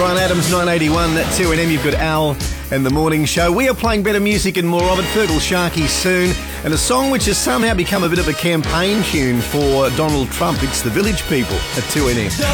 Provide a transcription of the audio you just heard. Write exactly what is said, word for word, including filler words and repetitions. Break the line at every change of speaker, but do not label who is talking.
Bryan Adams, nine eighty-one, at two N M. You've got Al and the Morning Show. We are playing better music and more of it. Fergal Sharkey soon. And a song which has somehow become a bit of a campaign tune for Donald Trump. It's The Village People at two N M.